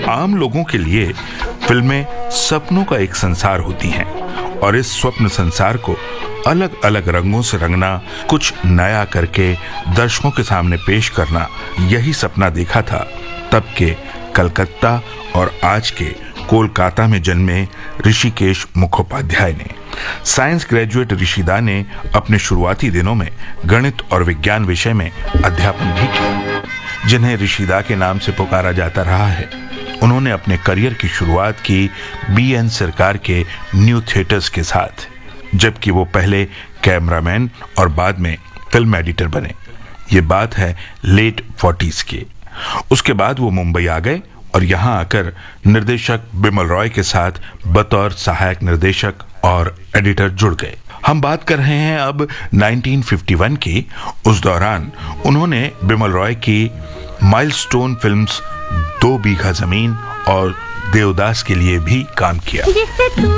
आम लोगों के लिए फिल्में सपनों का एक संसार होती हैं और इस स्वप्न संसार को अलग अलग रंगों से रंगना, कुछ नया करके दर्शकों के सामने पेश करना, यही सपना देखा था तब के कलकत्ता और आज के कोलकाता में जन्मे ऋषिकेश मुखोपाध्याय ने। साइंस ग्रेजुएट ऋषिदा ने अपने शुरुआती दिनों में गणित और विज्ञान विषय में अध्यापन भी किया, जिन्हें ऋषिदा के नाम से पुकारा जाता रहा है। उन्होंने अपने करियर की शुरुआत की BN सरकार के न्यू थिएटर्स के साथ, जबकि वो पहले कैमरामैन और बाद में फिल्म एडिटर बने। ये बात है लेट 40s की। उसके बाद वो मुंबई आ गए और यहाँ आकर निर्देशक बिमल रॉय के साथ बतौर सहायक निर्देशक और एडिटर जुड़ गए। हम बात कर रहे हैं अब 1951 की। उस दौरान उन्होंने बिमल रॉय की माइलस्टोन फिल्म्स 2 बीघा जमीन और देवदास के लिए भी काम किया।